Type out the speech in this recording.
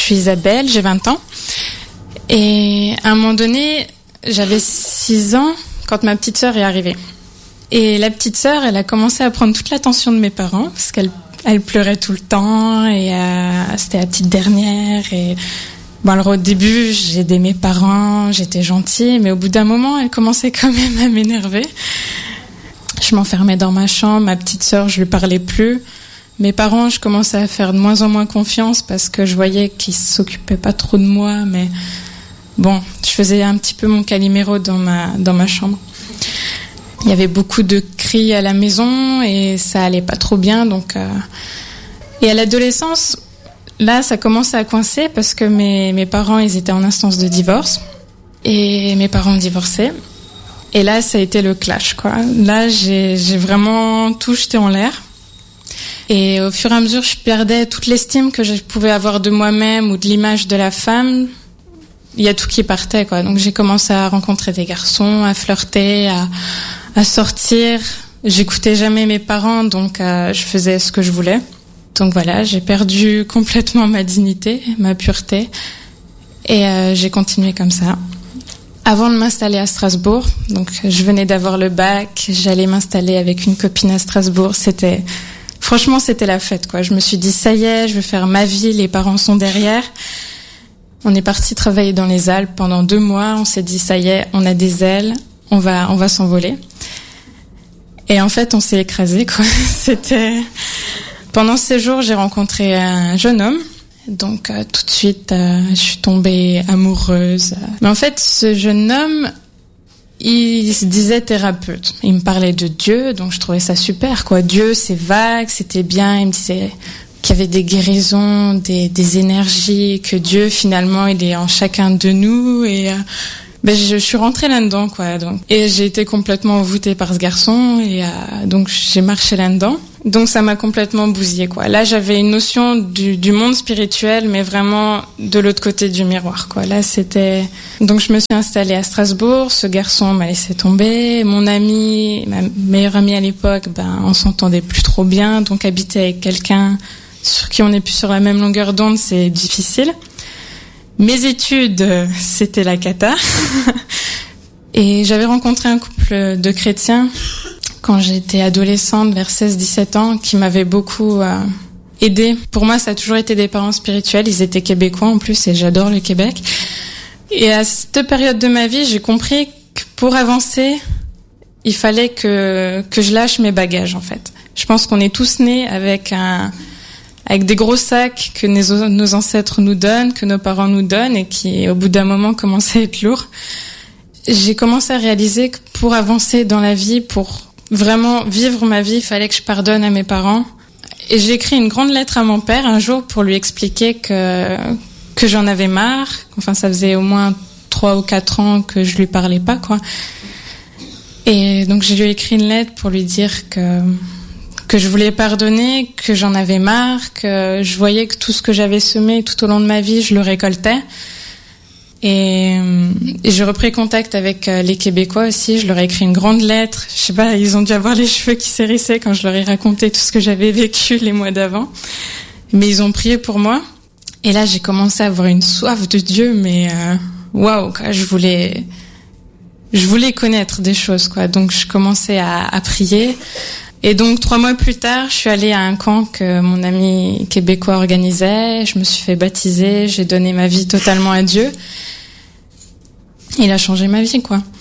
suis Isabelle, j'ai 20 ans. Et à un moment donné, j'avais 6 ans quand ma petite sœur est arrivée. Et la petite sœur, elle a commencé à prendre toute l'attention de mes parents parce qu'elle pleurait tout le temps et c'était la petite dernière. Et bon, alors au début, j'aidais mes parents, j'étais gentille, mais au bout d'un moment, elle commençait quand même à m'énerver. Je m'enfermais dans ma chambre, ma petite sœur, je lui parlais plus. Mes parents, je commençais à faire de moins en moins confiance parce que je voyais qu'ils s'occupaient pas trop de moi, mais bon, je faisais un petit peu mon Calimero dans ma chambre. Il y avait beaucoup de cris à la maison et ça allait pas trop bien, donc et à l'adolescence, là, ça commençait à coincer parce que mes parents, ils étaient en instance de divorce et mes parents ont divorcé. Et là, ça a été le clash, quoi. Là, j'ai vraiment tout jeté en l'air. Et au fur et à mesure, je perdais toute l'estime que je pouvais avoir de moi-même ou de l'image de la femme. Il y a tout qui partait, quoi. Donc j'ai commencé à rencontrer des garçons, à flirter, à sortir. J'écoutais jamais mes parents, donc je faisais ce que je voulais. Donc voilà, j'ai perdu complètement ma dignité, ma pureté. Et j'ai continué comme ça. Avant de m'installer à Strasbourg, donc je venais d'avoir le bac, j'allais m'installer avec une copine à Strasbourg. Franchement, c'était la fête, quoi. Je me suis dit, ça y est, je vais faire ma vie, les parents sont derrière. On est parti travailler dans les Alpes pendant 2 mois. On s'est dit, ça y est, on a des ailes, on va s'envoler. Et en fait, on s'est écrasé, quoi. Pendant ces jours, j'ai rencontré un jeune homme. Donc tout de suite, je suis tombée amoureuse. Mais en fait, ce jeune homme, il se disait thérapeute. Il me parlait de Dieu, donc je trouvais ça super, quoi. Dieu, c'est vague, c'était bien. Il me disait qu'il y avait des guérisons, des énergies, que Dieu, finalement, il est en chacun de nous. Et je suis rentrée là-dedans, quoi. Et j'ai été complètement envoûtée par ce garçon. Et donc j'ai marché là-dedans. Donc ça m'a complètement bousillée, quoi. Là, j'avais une notion du monde spirituel, mais vraiment de l'autre côté du miroir, quoi. Là, c'était... Donc je me suis installée à Strasbourg, ce garçon m'a laissé tomber, mon ami, ma meilleure amie à l'époque, on s'entendait plus trop bien, donc habiter avec quelqu'un sur qui on n'est plus sur la même longueur d'onde, c'est difficile. Mes études, c'était la cata. Et j'avais rencontré un couple de chrétiens quand j'étais adolescente, vers 16-17 ans, qui m'avaient beaucoup aidée. Pour moi, ça a toujours été des parents spirituels. Ils étaient québécois en plus et j'adore le Québec. Et à cette période de ma vie, j'ai compris que pour avancer, il fallait que je lâche mes bagages, en fait. Je pense qu'on est tous nés avec des gros sacs que nos ancêtres nous donnent, que nos parents nous donnent et qui, au bout d'un moment, commençaient à être lourds. J'ai commencé à réaliser que pour avancer dans la vie, pour vraiment vivre ma vie, il fallait que je pardonne à mes parents. Et j'ai écrit une grande lettre à mon père un jour pour lui expliquer que j'en avais marre. Enfin, ça faisait au moins 3 ou 4 ans que je lui parlais pas, quoi. Et donc, je lui ai écrit une lettre pour lui dire que je voulais pardonner, que j'en avais marre, que je voyais que tout ce que j'avais semé tout au long de ma vie, je le récoltais. Et j'ai repris contact avec les Québécois aussi. Je leur ai écrit une grande lettre. Je sais pas, ils ont dû avoir les cheveux qui s'hérissaient quand je leur ai raconté tout ce que j'avais vécu les mois d'avant. Mais ils ont prié pour moi. Et là, j'ai commencé à avoir une soif de Dieu, mais waouh, quoi. Je voulais connaître des choses, quoi. Donc, je commençais à prier. Et donc, 3 mois plus tard, je suis allée à un camp que mon ami québécois organisait. Je me suis fait baptiser. J'ai donné ma vie totalement à Dieu. Il a changé ma vie, quoi.